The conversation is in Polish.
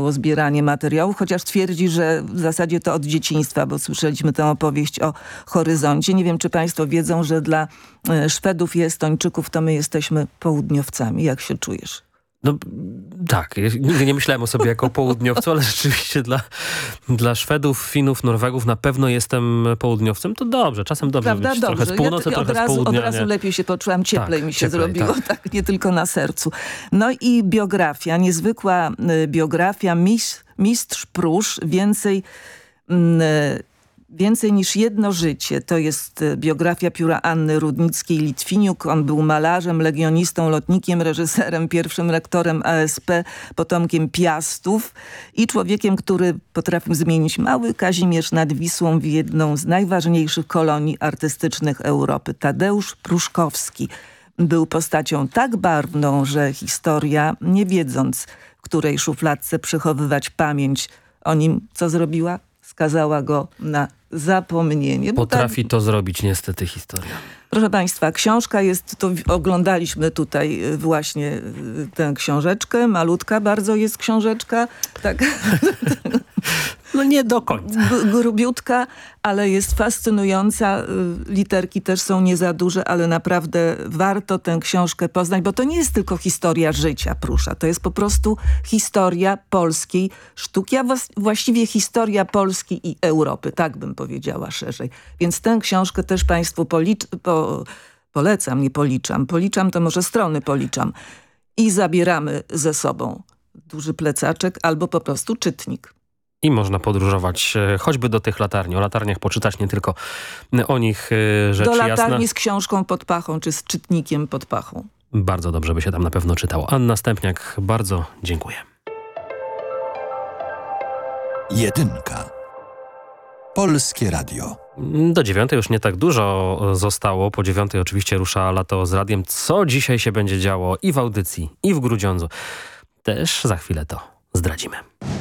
zaczęło zbieranie materiałów, chociaż twierdzi, że w zasadzie to od dzieciństwa, bo słyszeliśmy tę opowieść o horyzoncie. Nie wiem, czy państwo wiedzą, że dla Szwedów i Estończyków to my jesteśmy południowcami. Jak się czujesz? No tak, ja nigdy nie myślałem o sobie jako południowcu, ale rzeczywiście dla Szwedów, Finów, Norwegów na pewno jestem południowcem. To dobrze, czasem dobrze Prawda? być dobrze. trochę z północy, trochę z południa. Od razu lepiej się poczułam, cieplej mi się cieplej, zrobiło, tak, nie tylko na sercu. No i biografia, niezwykła biografia, Mistrz Prusz, Więcej niż jedno życie. To jest biografia pióra Anny Rudnickiej-Litwiniuk. On był malarzem, legionistą, lotnikiem, reżyserem, pierwszym rektorem ASP, potomkiem Piastów i człowiekiem, który potrafił zmienić mały Kazimierz nad Wisłą w jedną z najważniejszych kolonii artystycznych Europy. Tadeusz Pruszkowski był postacią tak barwną, że historia, nie wiedząc, w której szufladce przechowywać pamięć o nim, co zrobiła? Skazała go na zapomnienie. Potrafi to zrobić niestety historia. Proszę państwa, książka jest, to oglądaliśmy tutaj właśnie tę książeczkę, malutka bardzo jest książeczka, tak. No nie do końca. Grubiutka, ale jest fascynująca. Literki też są nie za duże, ale naprawdę warto tę książkę poznać, bo to nie jest tylko historia życia Prusza. To jest po prostu historia polskiej sztuki, a właściwie historia Polski i Europy. Tak bym powiedziała szerzej. Więc tę książkę też państwu polecam, nie policzam. Policzam to może strony policzam. I zabieramy ze sobą duży plecaczek albo po prostu czytnik. I można podróżować choćby do tych latarni. O latarniach poczytać, nie tylko o nich rzecz jasna. Do latarni z książką pod pachą, czy z czytnikiem pod pachą. Bardzo dobrze by się tam na pewno czytało. Anna Stępniak, bardzo dziękuję. Jedynka. Polskie Radio. Do 9 już nie tak dużo zostało. Po 9 oczywiście rusza Lato z radiem. Co dzisiaj się będzie działo i w audycji, i w Grudziądzu. Też za chwilę to zdradzimy.